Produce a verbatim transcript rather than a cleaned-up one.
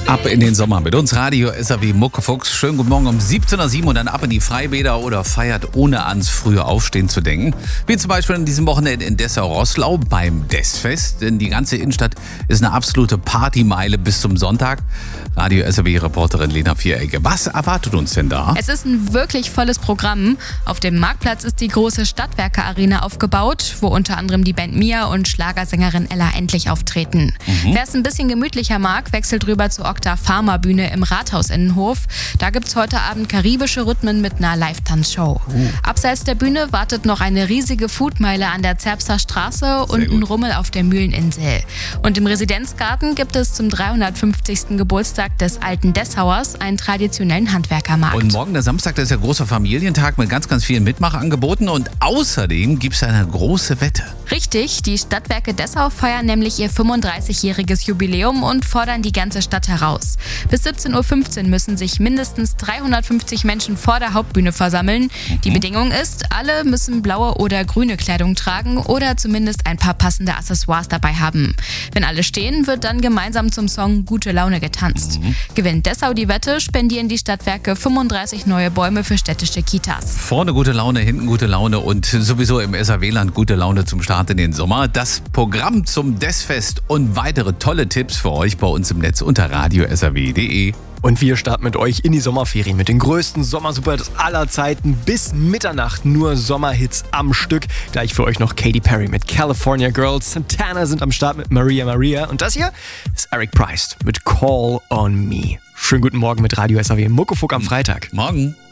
Ab in den Sommer mit uns Radio S R W Muckefuchs. Schönen guten Morgen um siebzehn Uhr sieben und dann ab in die Freibäder oder feiert ohne ans frühe Aufstehen zu denken. Wie zum Beispiel an diesem Wochenende in Dessau-Roßlau beim Dessfest. Denn die ganze Innenstadt ist eine absolute Partymeile bis zum Sonntag. Radio S R W-Reporterin Lena Vierecke. Was erwartet uns denn da? Es ist ein wirklich volles Programm. Auf dem Marktplatz ist die große Stadtwerke-Arena aufgebaut, wo unter anderem die Band Mia und Schlagersängerin Ella Endlich auftreten. Mhm. Wer es ein bisschen gemütlicher mag, wechselt rüber zur Okta Pharma Bühne im Rathaus-Innenhof. Da gibt's heute Abend karibische Rhythmen mit einer Live-Tanzshow. Uh. Abseits der Bühne wartet noch eine riesige Foodmeile an der Zerbster Straße und ein Rummel auf der Mühleninsel. Und im Residenzgarten gibt es zum dreihundertfünfzigsten Geburtstag des alten Dessauers einen traditionellen Handwerkermarkt. Und morgen, der Samstag, das ist der große Familientag mit ganz, ganz vielen Mitmachangeboten. Und außerdem gibt's eine große Wette. Richtig, die Stadtwerke Dessau feiern nämlich ihr fünfunddreißigjähriges Jubiläum und fordern die ganze Stadt heraus. Bis siebzehn Uhr fünfzehn müssen sich mindestens dreihundertfünfzig Menschen vor der Hauptbühne versammeln. Mhm. Die Bedingung ist, alle müssen blaue oder grüne Kleidung tragen oder zumindest ein paar passende Accessoires dabei haben. Wenn alle stehen, wird dann gemeinsam zum Song Gute Laune getanzt. Mhm. Gewinnt Dessau die Wette, spendieren die Stadtwerke fünfunddreißig neue Bäume für städtische Kitas. Vorne gute Laune, hinten gute Laune und sowieso im S R W-Land gute Laune zum Start in den Sommer. Das Programm zum Dessfest und weitere tolle Tipps für euch bei uns im Netz unter radio s r w punkt d e. Und wir starten mit euch in die Sommerferien mit den größten Sommersuperhits aller Zeiten. Bis Mitternacht nur Sommerhits am Stück. Gleich für euch noch Katy Perry mit California Girls. Santana sind am Start mit Maria Maria. Und das hier ist Eric Price mit Call on Me. Schönen guten Morgen mit Radio S R W Muckefuck am Freitag. Morgen.